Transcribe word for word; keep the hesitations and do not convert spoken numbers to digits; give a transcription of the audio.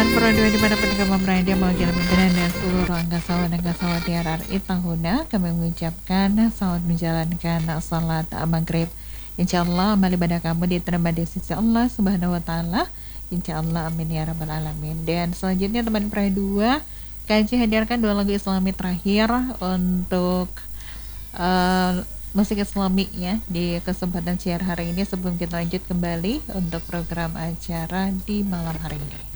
Teman Pro dua dimanapun kamu berada, mau jalan pimpinan dan seluruh angkasa dan angkasawati R R I Tahuna, kami mengucapkan selamat menjalankan salat maghrib. Insya Allah amal ibadah kamu diterima di sisi Allah Subhanahu Wa Taala. Insya Allah, amin ya rabbal alamin. Dan selanjutnya teman Pro dua, K J hadirkan dua lagu Islami terakhir untuk uh, musik Islami ya di kesempatan siar hari ini, sebelum kita lanjut kembali untuk program acara di malam hari ini.